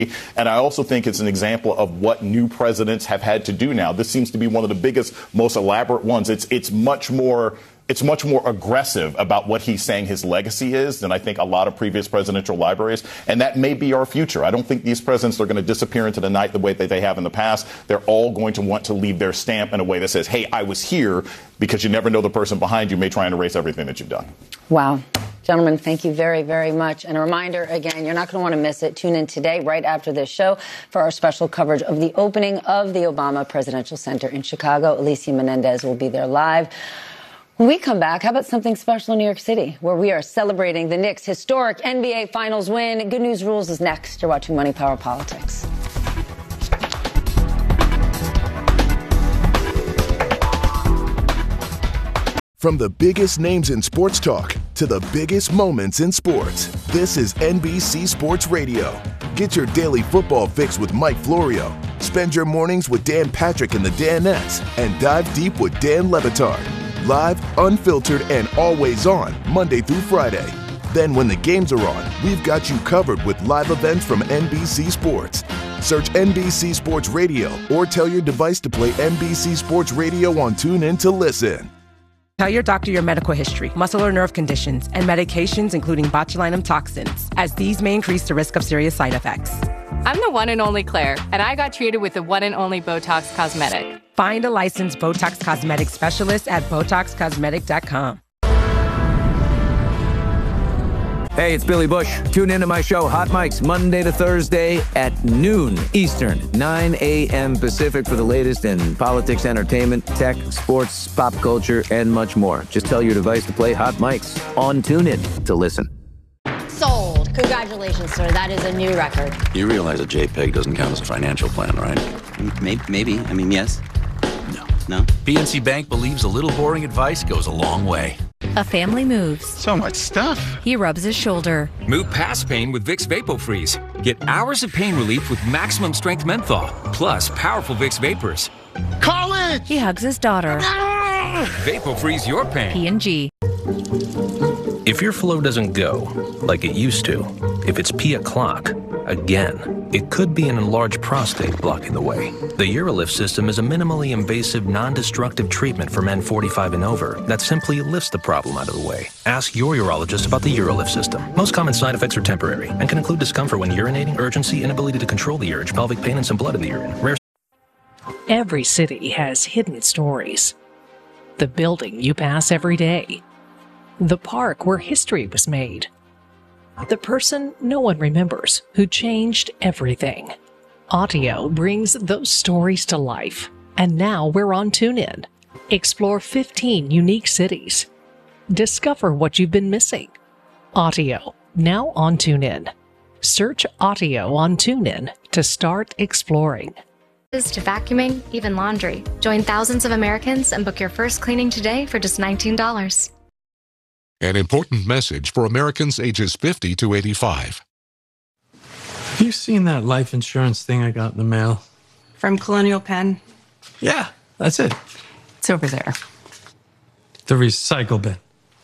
And I also think it's an example of what new presidents have had to do now. This seems to be one of the biggest, most elaborate ones. It's much more aggressive about what he's saying his legacy is than I think a lot of previous presidential libraries. And that may be our future. I don't think these presidents are going to disappear into the night the way that they have in the past. They're all going to want to leave their stamp in a way that says, hey, I was here, because you never know the person behind you may try and erase everything that you've done. Wow. Gentlemen, thank you very, very much. And a reminder, again, you're not going to want to miss it. Tune in today, right after this show, for our special coverage of the opening of the Obama Presidential Center in Chicago. Alicia Menendez will be there live. When we come back, how about something special in New York City, where we are celebrating the Knicks' historic NBA Finals win? Good News Rules is next. You're watching Money, Power, Politics. From the biggest names in sports talk to the biggest moments in sports, this is NBC Sports Radio. Get your daily football fix with Mike Florio. Spend your mornings with Dan Patrick and the Danettes, and dive deep with Dan Le Batard. Live, unfiltered, and always on, Monday through Friday. Then when the games are on, we've got you covered with live events from NBC Sports. Search NBC Sports Radio or tell your device to play NBC Sports Radio on TuneIn to listen. Tell your doctor your medical history, muscle or nerve conditions, and medications including botulinum toxins, as these may increase the risk of serious side effects. I'm the one and only Claire, and I got treated with the one and only Botox Cosmetic. Find a licensed Botox Cosmetic specialist at BotoxCosmetic.com. Hey, it's Billy Bush. Tune into my show, Hot Mics, Monday to Thursday at noon Eastern, 9 a.m. Pacific for the latest in politics, entertainment, tech, sports, pop culture, and much more. Just tell your device to play Hot Mics on TuneIn to listen. Sold. Congratulations, sir. That is a new record. You realize a JPEG doesn't count as a financial plan, right? Maybe. I mean, yes. No? PNC Bank believes a little boring advice goes a long way. A family moves. So much stuff. He rubs his shoulder. Move past pain with Vicks VapoFreeze. Get hours of pain relief with maximum strength menthol, plus powerful Vicks Vapors. College! He hugs his daughter. VapoFreeze your pain. P&G. If your flow doesn't go like it used to, if it's pee o'clock, again, it could be an enlarged prostate blocking the way. The UroLift system is a minimally invasive, non-destructive treatment for men 45 and over that simply lifts the problem out of the way. Ask your urologist about the UroLift system. Most common side effects are temporary and can include discomfort when urinating, urgency, inability to control the urge, pelvic pain, and some blood in the urine. Rare. Every city has hidden stories. The building you pass every day. The park where history was made. The person no one remembers who changed everything. Audio brings those stories to life. And now we're on TuneIn. Explore 15 unique cities. Discover what you've been missing. Audio, now on TuneIn. Search Audio on TuneIn to start exploring. To vacuuming, even laundry. Join thousands of Americans and book your first cleaning today for just $19. An important message for Americans ages 50 to 85. Have you seen that life insurance thing I got in the mail? From Colonial Penn? Yeah, that's it. It's over there. The recycle bin.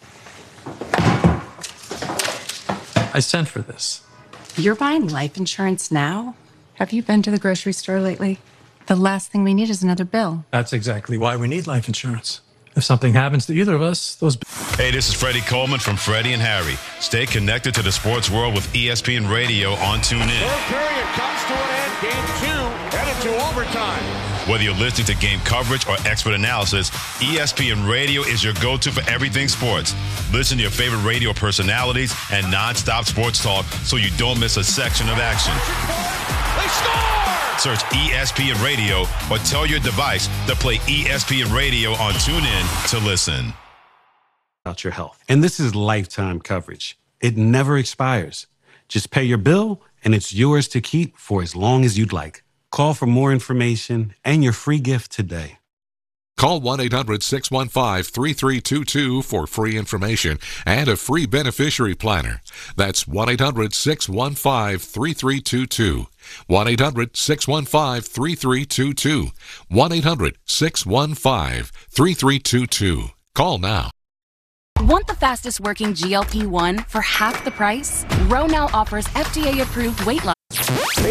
I sent for this. You're buying life insurance now? Have you been to the grocery store lately? The last thing we need is another bill. That's exactly why we need life insurance. If something happens to either of us, those... Hey, this is Freddie Coleman from Freddie and Harry. Stay connected to the sports world with ESPN Radio on TuneIn. Third period comes to an end. Game 2 headed to overtime. Whether you're listening to game coverage or expert analysis, ESPN Radio is your go-to for everything sports. Listen to your favorite radio personalities and non-stop sports talk so you don't miss a section of action. They score! Search ESPN Radio or tell your device to play ESPN Radio on TuneIn to listen. About your health. And this is lifetime coverage. It never expires. Just pay your bill and it's yours to keep for as long as you'd like. Call for more information and your free gift today. Call 1-800-615-3322 for free information and a free beneficiary planner. That's 1-800-615-3322. 1-800-615-3322. 1-800-615-3322. Call now. Want the fastest working GLP-1 for half the price? Ro now offers FDA-approved weight loss.